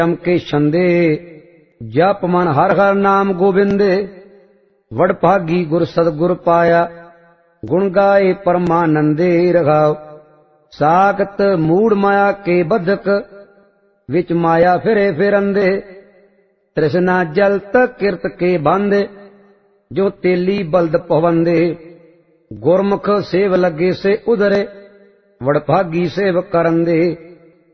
के छंदे जप मन हर हर नाम गोबिंदे। वडभागी गुर सतगुर पाया गुण गाए परमानंदे। रघाव सागत मूड माया के बधक विच माया फिरे फिरंदे। तृष्णा जलत किरत के बांधे जो तेली बल्द पवंदे। गुरमुख सेव लगे से उधरे वडभागी सेव करंदे।